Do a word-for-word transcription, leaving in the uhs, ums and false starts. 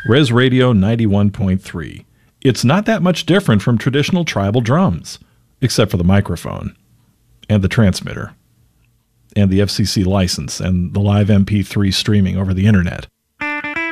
Res Radio ninety-one point three. It's not that much different from traditional tribal drums, except for the microphone and the transmitter and the F C C license and the live M P three streaming over the internet.